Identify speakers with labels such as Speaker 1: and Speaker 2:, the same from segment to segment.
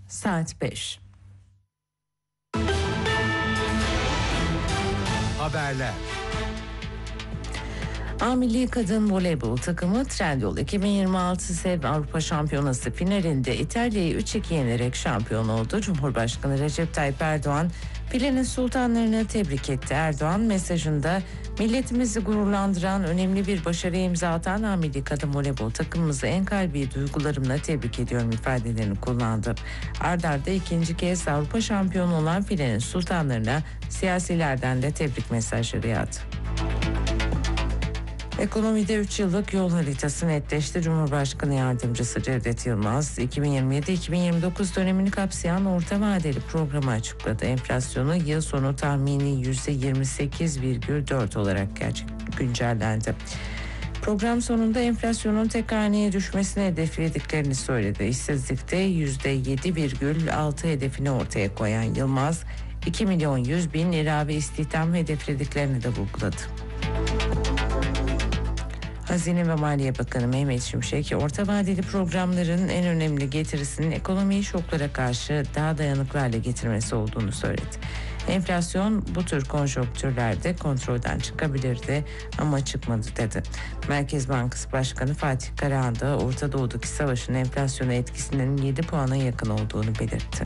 Speaker 1: Saat 5.
Speaker 2: Haberler.
Speaker 1: A Milli Kadın Voleybol takımı Trendyol 2026 SEV Avrupa Şampiyonası finalinde İtalya'yı 3-2 yenerek şampiyon oldu. Cumhurbaşkanı Recep Tayyip Erdoğan filenin sultanlarını tebrik etti. Erdoğan mesajında milletimizi gururlandıran önemli bir başarıya imza atan A Milli Kadın Voleybol takımımızı en kalbi duygularımla tebrik ediyorum ifadelerini kullandı. Arda arda ikinci kez Avrupa şampiyonu olan filenin sultanlarına siyasilerden de tebrik mesajları yağdı. Ekonomide 3 yıllık yol haritası netleşti. Cumhurbaşkanı Yardımcısı Cevdet Yılmaz, 2027-2029 dönemini kapsayan orta vadeli programı açıkladı. Enflasyonu yıl sonu tahmini %28,4 olarak güncellendi. Program sonunda enflasyonun tek haneye düşmesini hedeflediklerini söyledi. İşsizlikte %7,6 hedefini ortaya koyan Yılmaz, 2.100.000 ilave istihdam hedeflediklerini de vurguladı. Hazine ve Maliye Bakanı Mehmet Şimşek, orta vadeli programların en önemli getirisinin ekonomiyi şoklara karşı daha dayanıklı hale getirmesi olduğunu söyledi. Enflasyon bu tür konjonktürlerde kontrolden çıkabilirdi ama çıkmadı dedi. Merkez Bankası Başkanı Fatih Karahan da Orta Doğu'daki savaşın enflasyona etkisinin 7 puana yakın olduğunu belirtti.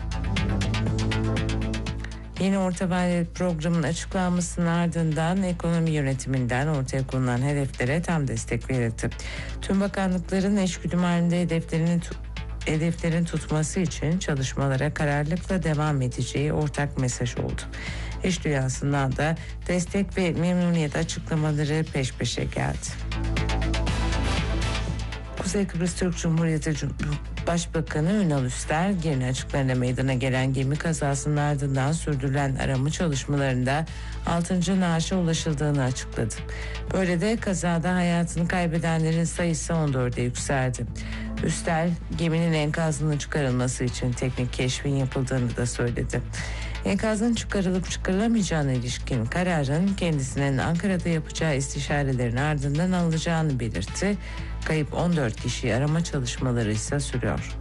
Speaker 1: Yeni orta vadeli programın açıklanmasının ardından ekonomi yönetiminden ortaya konulan hedeflere tam destek verildi. Tüm bakanlıkların eşgüdüm halinde hedeflerin tutması için çalışmalara kararlılıkla devam edeceği ortak mesaj oldu. İş dünyasından da destek ve memnuniyet açıklamaları peş peşe geldi. Kuzey Kıbrıs Türk Cumhuriyeti Başbakanı Ünal Üster, Girne açıklarında meydana gelen gemi kazasının ardından sürdürülen arama çalışmalarında 6. naaşa ulaşıldığını açıkladı. Böyle de kazada hayatını kaybedenlerin sayısı 14'e yükseldi. Üster, geminin enkazının çıkarılması için teknik keşfin yapıldığını da söyledi. Enkazın çıkarılıp çıkarılamayacağına ilişkin kararın kendisinin Ankara'da yapacağı istişarelerin ardından alınacağını belirtti. Kayıp 14 kişi arama çalışmaları ise sürüyor.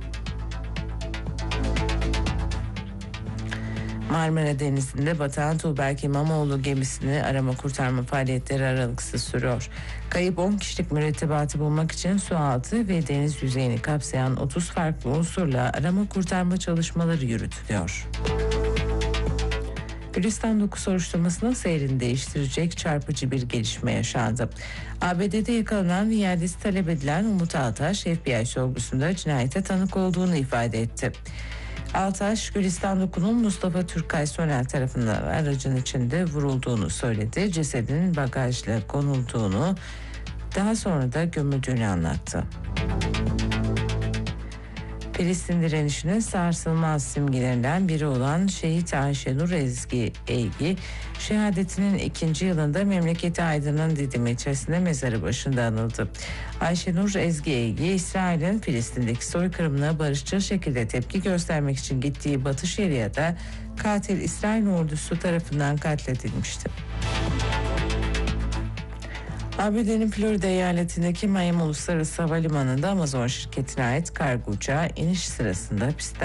Speaker 1: Marmara Denizi'nde batan Tuğberk İmamoğlu gemisini arama kurtarma faaliyetleri aralıksız sürüyor. Kayıp 10 kişilik mürettebatı bulmak için sualtı ve deniz yüzeyini kapsayan 30 farklı unsurla arama kurtarma çalışmaları yürütülüyor. Gülistan doku soruşturmasının seyrini değiştirecek çarpıcı bir gelişme yaşandı. ABD'de yakalanan ve iadesi talep edilen Umut Altaş, FBI sorgusunda cinayete tanık olduğunu ifade etti. Altaş, Gülistan Doku'nun Mustafa Türkay Sönel tarafından aracın içinde vurulduğunu söyledi. Cesedinin bagajla konulduğunu, daha sonra da gömüldüğünü anlattı. Filistin direnişinin sarsılmaz simgelerinden biri olan Şehit Ayşenur Ezgi Eygi, şehadetinin 2. yılında memleketi Aydın'ın Didim ilçesinde mezarı başında anıldı. Ayşenur Ezgi Eygi, İsrail'in Filistin'deki soykırımına barışçıl şekilde tepki göstermek için gittiği Batı Şeria'da katil İsrail ordusu tarafından katledilmişti. ABD'nin Florida eyaletindeki Miami Uluslararası Havalimanı'nda Amazon şirketine ait kargo uçağı iniş sırasında pistten